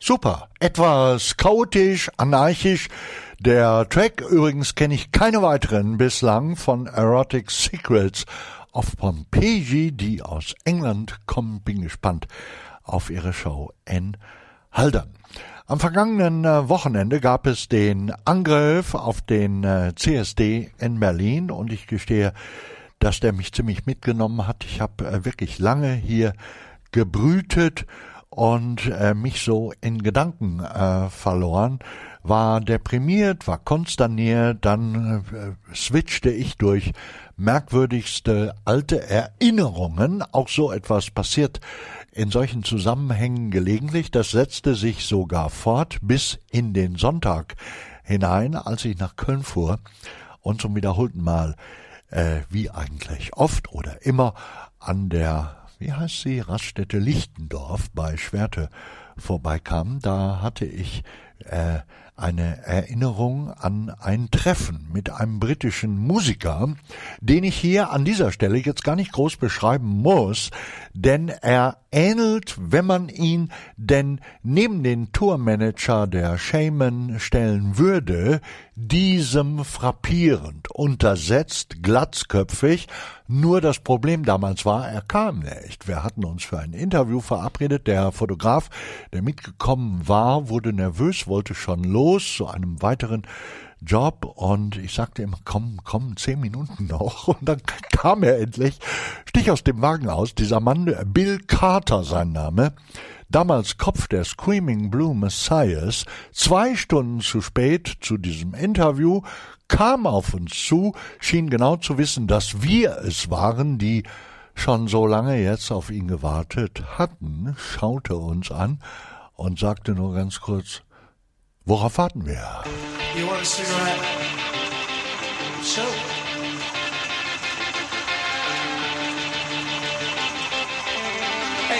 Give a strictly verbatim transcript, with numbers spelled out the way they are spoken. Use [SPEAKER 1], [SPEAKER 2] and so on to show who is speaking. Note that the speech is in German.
[SPEAKER 1] Super, etwas chaotisch, anarchisch. Der Track, übrigens kenne ich keine weiteren bislang, von Erotic Secrets of Pompeii, die aus England kommen. Bin gespannt auf ihre Show in Haldern. Am vergangenen äh, Wochenende gab es den Angriff auf den äh, C S D in Berlin und ich gestehe, dass der mich ziemlich mitgenommen hat. Ich habe äh, wirklich lange hier gebrütet und äh, mich so in Gedanken äh, verloren, war deprimiert, war konsterniert, dann äh, switchte ich durch merkwürdigste alte Erinnerungen. Auch so etwas passiert in solchen Zusammenhängen gelegentlich. Das setzte sich sogar fort bis in den Sonntag hinein, als ich nach Köln fuhr und zum wiederholten Mal, äh, wie eigentlich oft oder immer, an der, wie heißt sie, Raststätte Lichtendorf bei Schwerte vorbeikam. Da hatte ich äh, eine Erinnerung an ein Treffen mit einem britischen Musiker, den ich hier an dieser Stelle jetzt gar nicht groß beschreiben muss, denn er ähnelt, wenn man ihn denn neben den Tourmanager der Shaman stellen würde, diesem frappierend, untersetzt, glatzköpfig. Nur das Problem damals war, er kam nicht. Wir hatten uns für ein Interview verabredet. Der Fotograf, der mitgekommen war, wurde nervös, wollte schon los zu einem weiteren Job und ich sagte ihm, komm, komm, zehn Minuten noch. Und dann kam er endlich, stich aus dem Wagen aus, dieser Mann, Bill Carter sein Name, damals Kopf der Screaming Blue Messiahs, zwei Stunden zu spät zu diesem Interview, kam auf uns zu, schien genau zu wissen, dass wir es waren, die schon so lange jetzt auf ihn gewartet hatten, schaute uns an und sagte nur ganz kurz, worauf warten wir?
[SPEAKER 2] You want a cigarette? Sure.